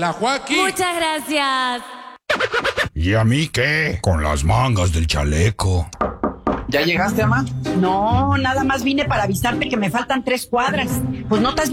la Joaquín. Muchas gracias. ¿Y a mí qué? Con las mangas del chaleco. ¿Ya llegaste, ama? No, nada más vine para avisarte que me faltan 3 cuadras. Pues no te has